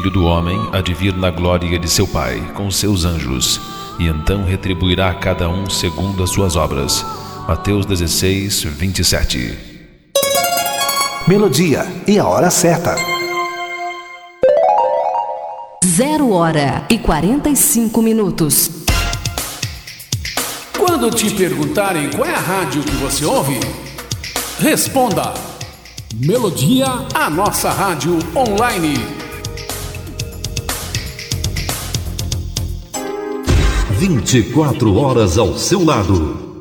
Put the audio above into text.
Filho do Homem há de vir na glória de seu Pai, com seus anjos, e então retribuirá a cada um segundo as suas obras. Mateus 16, 27. Melodia e a hora certa. 0h45. Quando te perguntarem qual é a rádio que você ouve, responda: Melodia, a nossa rádio online. 24 horas ao seu lado.